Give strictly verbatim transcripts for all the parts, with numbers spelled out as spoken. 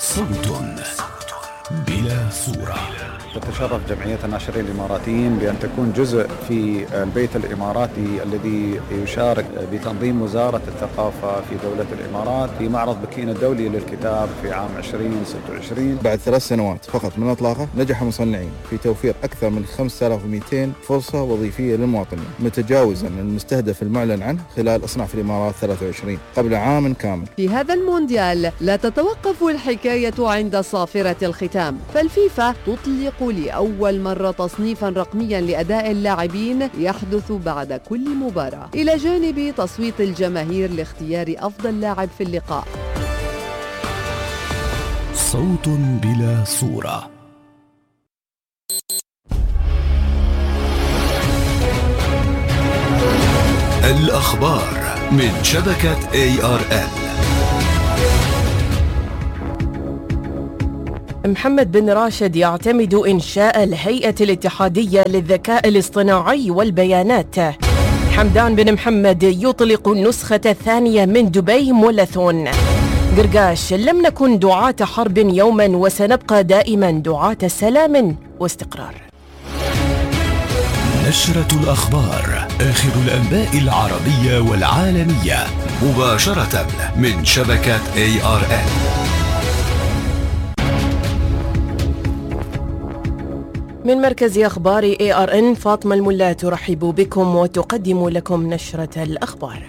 صوت بلا صورة. تتشرف جمعية الناشرين الإماراتيين بأن تكون جزء في البيت الإماراتي الذي يشارك بتنظيم وزارة الثقافة في دولة الإمارات في معرض بكين الدولي للكتاب في عام عشرين ستة وعشرين. بعد ثلاث سنوات فقط من إطلاقه نجح مصنعين في توفير أكثر من خمسة آلاف ومئتين فرصة وظيفية للمواطنين، متجاوزا المستهدف المعلن عنه خلال إصنع في الإمارات ثلاثة وعشرين قبل عام كامل. في هذا المونديال لا تتوقف الحكاية عند صافرة الختام، فالفيفا تطلق لأول مرة تصنيفا رقميا لأداء اللاعبين يحدث بعد كل مباراة، إلى جانب تصويت الجماهير لاختيار أفضل لاعب في اللقاء. صوت بلا صورة. الأخبار من شبكة إيه آر إل. محمد بن راشد يعتمد إنشاء الهيئة الاتحادية للذكاء الاصطناعي والبيانات. حمدان بن محمد يطلق النسخة الثانية من دبي مولثون. قرقاش: لم نكن دعاة حرب يوما وسنبقى دائما دعاة سلام واستقرار. نشرة الأخبار، آخر الأنباء العربية والعالمية مباشرة من شبكة إيه آر إل. من مركز أخبار إيه آر إن، فاطمة الملا ترحب بكم وتقدم لكم نشرة الأخبار.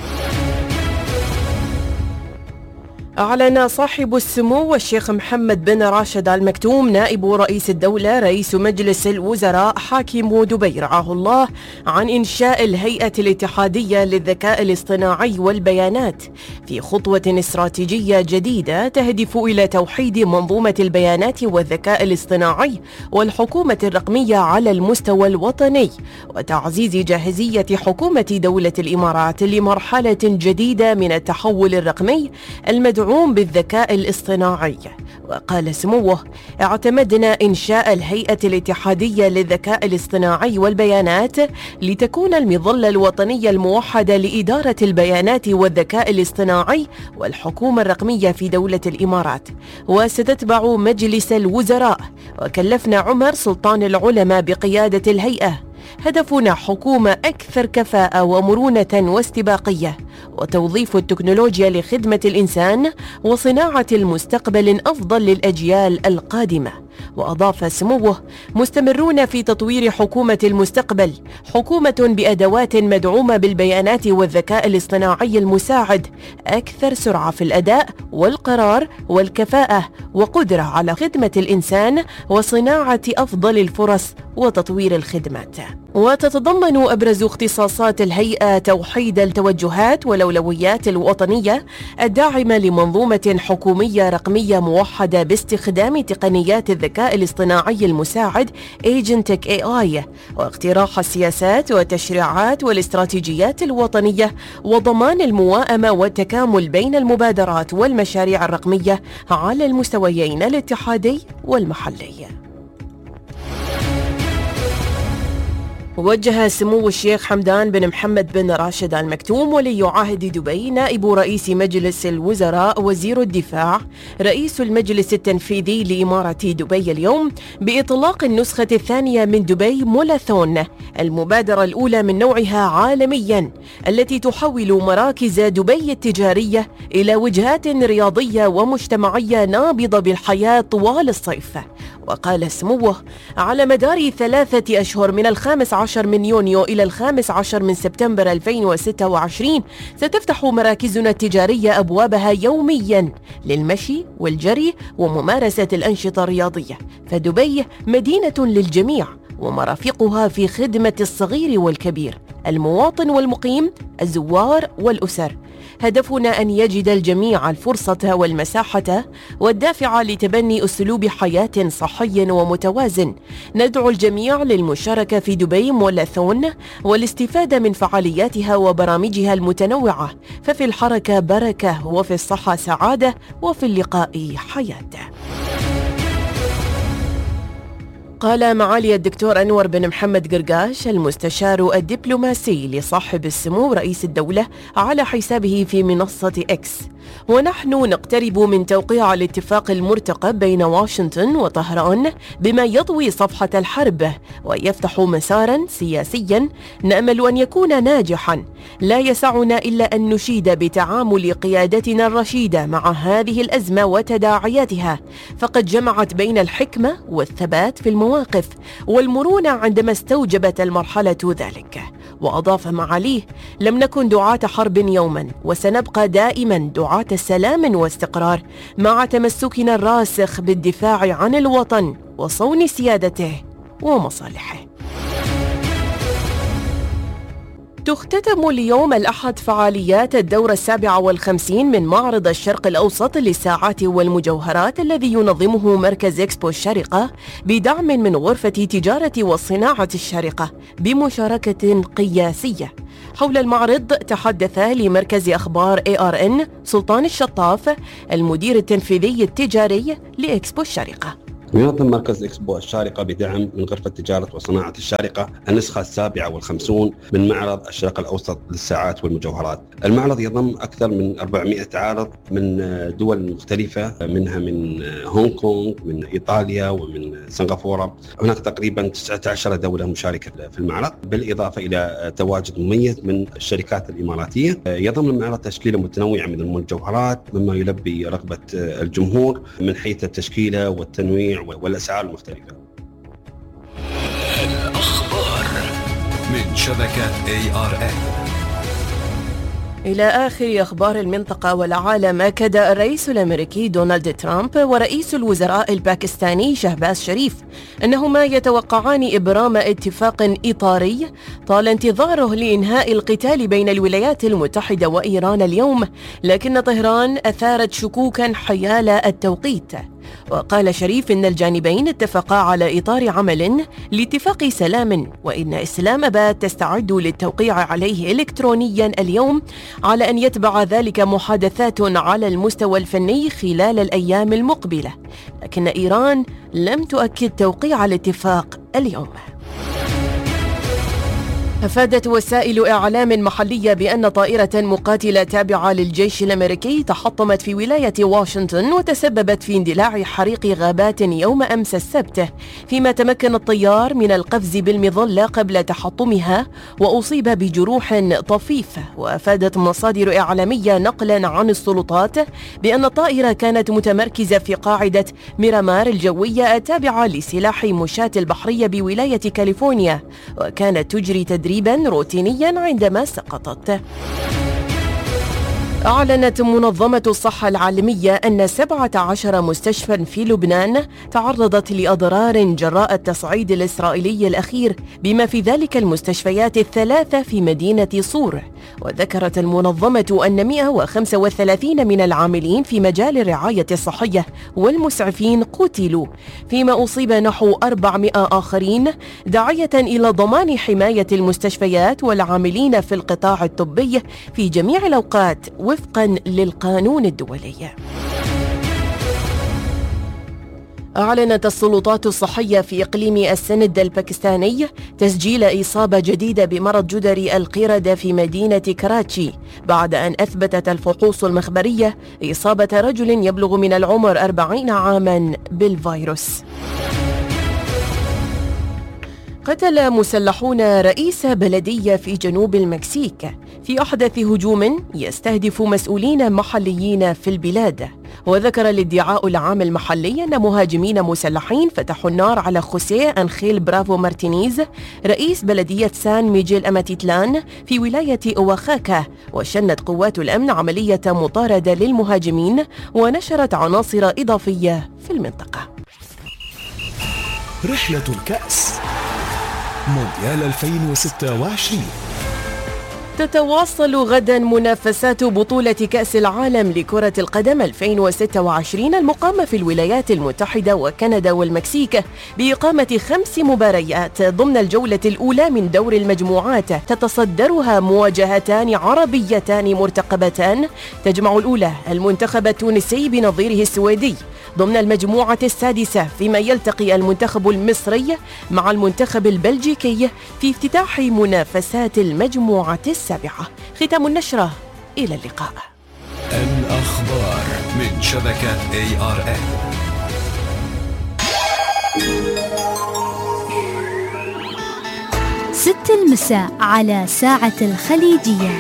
أعلن صاحب السمو الشيخ محمد بن راشد آل مكتوم نائب رئيس الدولة رئيس مجلس الوزراء حاكم دبي رعاه الله عن إنشاء الهيئة الاتحادية للذكاء الاصطناعي والبيانات في خطوة استراتيجية جديدة تهدف إلى توحيد منظومة البيانات والذكاء الاصطناعي والحكومة الرقمية على المستوى الوطني، وتعزيز جاهزية حكومة دولة الإمارات لمرحلة جديدة من التحول الرقمي المدعوم بالذكاء الاصطناعي. وقال سموه: اعتمدنا إنشاء الهيئة الاتحادية للذكاء الاصطناعي والبيانات لتكون المظلة الوطنية الموحدة لإدارة البيانات والذكاء الاصطناعي والحكومة الرقمية في دولة الإمارات، وستتبع مجلس الوزراء. وكلفنا عمر سلطان العلماء بقيادة الهيئة. هدفنا حكومة أكثر كفاءة ومرونة واستباقية، وتوظيف التكنولوجيا لخدمة الإنسان وصناعة المستقبل أفضل للأجيال القادمة. وأضاف سموه: مستمرون في تطوير حكومة المستقبل، حكومة بأدوات مدعومة بالبيانات والذكاء الاصطناعي المساعد، أكثر سرعة في الأداء والقرار والكفاءة، وقدرة على خدمة الإنسان وصناعة أفضل الفرص وتطوير الخدمات. وتتضمن أبرز اختصاصات الهيئة توحيد التوجهات والأولويات الوطنية الداعمة لمنظومة حكومية رقمية موحدة باستخدام تقنيات الذكاء الاصطناعي المساعد Agentic إيه آي، واقتراح السياسات والتشريعات والاستراتيجيات الوطنية، وضمان الموائمة والتكامل بين المبادرات والمشاريع الرقمية على المستويين الاتحادي والمحلي. وجه سمو الشيخ حمدان بن محمد بن راشد آل مكتوم ولي عهد دبي نائب رئيس مجلس الوزراء وزير الدفاع رئيس المجلس التنفيذي لإمارة دبي اليوم بإطلاق النسخة الثانية من دبي مولثون، المبادرة الأولى من نوعها عالميا التي تحول مراكز دبي التجارية إلى وجهات رياضية ومجتمعية نابضة بالحياة طوال الصيف. وقال سموه: على مدار ثلاثة أشهر من الخامس عشر من يونيو إلى الخامس عشر من سبتمبر ألفين وستة وعشرين ستفتح مراكزنا التجارية أبوابها يوميا للمشي والجري وممارسة الأنشطة الرياضية، فدبي مدينة للجميع ومرافقها في خدمة الصغير والكبير، المواطن والمقيم، الزوار والأسر. هدفنا أن يجد الجميع الفرصة والمساحة والدافع لتبني أسلوب حياة صحي ومتوازن. ندعو الجميع للمشاركة في دبي مولثون والاستفادة من فعالياتها وبرامجها المتنوعة، ففي الحركة بركة، وفي الصحة سعادة، وفي اللقاء حياة. قال معالي الدكتور أنور بن محمد قرقاش المستشار الدبلوماسي لصاحب السمو رئيس الدولة على حسابه في منصة إكس: ونحن نقترب من توقيع الاتفاق المرتقب بين واشنطن وطهران بما يضوي صفحة الحرب ويفتح مسارا سياسيا نأمل أن يكون ناجحا. لا يسعنا إلا أن نشيد بتعامل قيادتنا الرشيدة مع هذه الأزمة وتداعياتها، فقد جمعت بين الحكمة والثبات في المواقف والمرونة عندما استوجبت المرحلة ذلك. وأضاف معاليه: لم نكن دعاة حرب يوما، وسنبقى دائما دعاة سلام واستقرار مع تمسكنا الراسخ بالدفاع عن الوطن وصون سيادته ومصالحه. تختتم اليوم الأحد فعاليات الدورة السابعة والخمسين من معرض الشرق الأوسط للساعات والمجوهرات الذي ينظمه مركز إكسبو الشارقة بدعم من غرفة تجارة والصناعة الشارقة بمشاركة قياسية. حول المعرض تحدث لمركز أخبار إيه آر إن سلطان الشطاف المدير التنفيذي التجاري لإكسبو الشارقة. ينظم مركز إكسبو الشارقة بدعم من غرفة تجارة وصناعة الشارقة النسخة السابعة والخمسون من معرض الشرق الأوسط للساعات والمجوهرات. المعرض يضم أكثر من أربعمائة عارض من دول مختلفة، منها من هونغ كونغ، من إيطاليا، ومن سنغافورة. هناك تقريبا تسعة عشر دولة مشاركة في المعرض، بالإضافة إلى تواجد مميز من الشركات الإماراتية. يضم المعرض تشكيلة متنوعة من المجوهرات مما يلبي رغبة الجمهور من حيث التشكيلة والتنويع والأسعار المختلفة. الأخبار من شبكة إيه آر إن. إلى آخر أخبار المنطقة والعالم، أكد الرئيس الأمريكي دونالد ترامب ورئيس الوزراء الباكستاني شهباز شريف أنهما يتوقعان إبرام اتفاق إطاري طال انتظاره لإنهاء القتال بين الولايات المتحدة وإيران اليوم، لكن طهران أثارت شكوكا حيال التوقيت. وقال شريف إن الجانبين اتفقا على إطار عمل لاتفاق سلام، وإن إسلام آباد تستعد للتوقيع عليه إلكترونيا اليوم، على أن يتبع ذلك محادثات على المستوى الفني خلال الأيام المقبلة، لكن إيران لم تؤكد توقيع الاتفاق اليوم. أفادت وسائل إعلام محلية بأن طائرة مقاتلة تابعة للجيش الأمريكي تحطمت في ولاية واشنطن وتسببت في اندلاع حريق غابات يوم أمس السبت، فيما تمكن الطيار من القفز بالمظلة قبل تحطمها وأصيب بجروح طفيفة. وأفادت مصادر إعلامية نقلا عن السلطات بأن الطائرة كانت متمركزة في قاعدة ميرامار الجوية التابعة لسلاح مشاة البحرية بولاية كاليفورنيا، وكانت تجري تدريبا روتينيا عندما سقطت. أعلنت منظمة الصحة العالمية أن سبعة عشر مستشفى في لبنان تعرضت لأضرار جراء التصعيد الإسرائيلي الأخير، بما في ذلك المستشفيات الثلاثة في مدينة صور. وذكرت المنظمة أن مئة وخمسة وثلاثين من العاملين في مجال الرعاية الصحية والمسعفين قتلوا، فيما أصيب نحو أربعمائة آخرين، داعية إلى ضمان حماية المستشفيات والعاملين في القطاع الطبي في جميع الأوقات وفقاً للقانون الدولي. أعلنت السلطات الصحية في إقليم السند الباكستاني تسجيل إصابة جديدة بمرض جدري القردة في مدينة كراتشي، بعد أن أثبتت الفحوص المخبرية إصابة رجل يبلغ من العمر أربعين عاماً بالفيروس. قتل مسلحون رئيس بلدية في جنوب المكسيك في أحدث هجوم يستهدف مسؤولين محليين في البلاد. وذكر الادعاء العام المحلي أن مهاجمين مسلحين فتحوا النار على خوسيه أنخيل برافو مارتينيز رئيس بلدية سان ميجيل أماتيتلان في ولاية أواخاكا، وشنت قوات الأمن عملية مطاردة للمهاجمين ونشرت عناصر إضافية في المنطقة. رحلة الكأس مونديال ألفين وستة وعشرين. تتواصل غدا منافسات بطولة كأس العالم لكرة القدم ألفين وستة وعشرين المقامة في الولايات المتحدة وكندا والمكسيك بإقامة خمس مباريات ضمن الجولة الأولى من دور المجموعات، تتصدرها مواجهتان عربيتان مرتقبتان تجمع الأولى المنتخب التونسي بنظيره السويدي، ضمن المجموعة السادسة، فيما يلتقي المنتخب المصري مع المنتخب البلجيكي في افتتاح منافسات المجموعة السابعة. ختام النشرة، إلى اللقاء. الأخبار من شبكة إيه آر إل. ست المساء على ساعة الخليجية.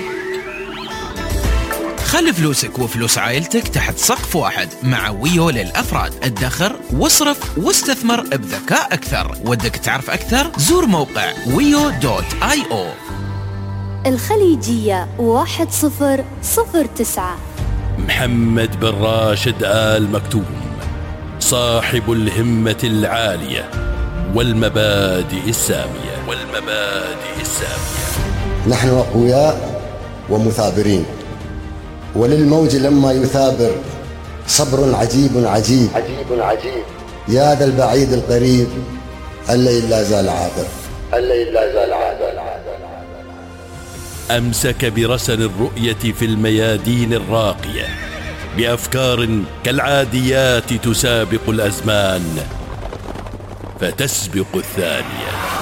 خلي فلوسك وفلوس عائلتك تحت سقف واحد مع ويو للأفراد. ادخر واصرف واستثمر بذكاء أكثر. ودك تعرف أكثر؟ زور موقع ويو دوت آي أو. الخليجية واحد صفر صفر تسعة. محمد بن راشد آل مكتوم، صاحب الهمة العالية والمبادئ السامية والمبادئ السامية. نحن أقوياء ومثابرين، وللموج لما يثابر صبر عجيب عجيب عجيب عجيب. يا ذا البعيد القريب الليل لا زال عابر الليل لا زال عابر. أمسك برسن الرؤية في الميادين الراقية بأفكار كالعاديات تسابق الأزمان فتسبق الثانية.